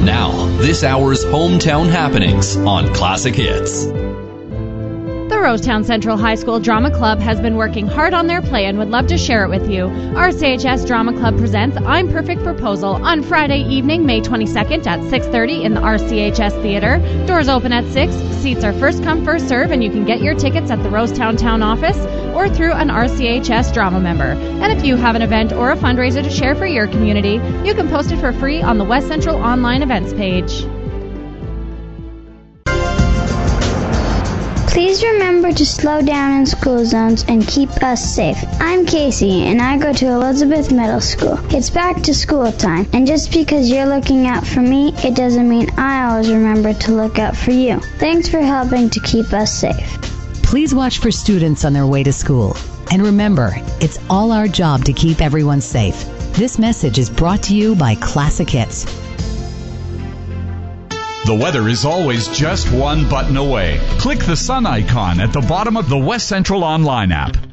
Now, this hour's hometown happenings on Classic Hits. The Rosetown Central High School Drama Club has been working hard on their play and would love to share it with you. RCHS Drama Club presents I'm Perfect Proposal on Friday evening, May 22nd at 6:30 in the RCHS Theater. Doors open at 6. Seats are first come, first serve, and you can get your tickets at the Rosetown Town Office or through an RCHS Drama member. And if you have an event or a fundraiser to share for your community, you can post it for free on the West Central online events page. Please remember to slow down in school zones and keep us safe. I'm Casey, and I go to Elizabeth Middle School. It's back to school time, and just because you're looking out for me, it doesn't mean I always remember to look out for you. Thanks for helping to keep us safe. Please watch for students on their way to school. And remember, it's all our job to keep everyone safe. This message is brought to you by Classic Hits. The weather is always just one button away. Click the sun icon at the bottom of the West Central online app.